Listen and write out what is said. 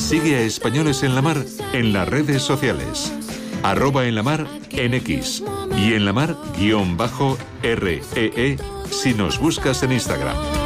Sigue a Españoles en la Mar en las redes sociales. @enlamar en X y enlamar_REE si nos buscas en Instagram.